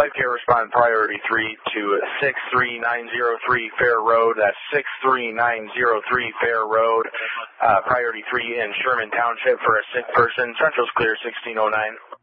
Life Care respond priority 3 to 63903 Fair Road. That's 63903 Fair Road. Priority 3 in Sherman Township for a sick person. Central's clear, 1609.